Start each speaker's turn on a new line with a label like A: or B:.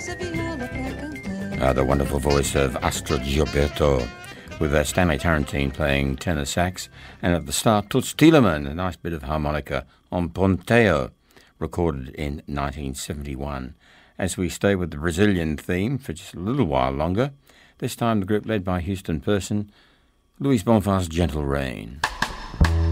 A: The wonderful voice of Astrid Gilberto with Stanley Tarantine playing tenor sax, and at the start Toots Thielemans, a nice bit of harmonica on Ponteo, recorded in 1971. As we stay with the Brazilian theme for just a little while longer, this time the group led by Houston Person, Luis Bonfant's Gentle Rain.